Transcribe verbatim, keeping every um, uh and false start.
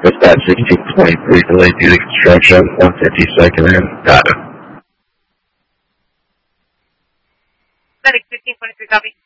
Dispatch sixteen twenty-three, delayed due to construction, one fifty-second and data. Medic fifteen twenty-three, copy.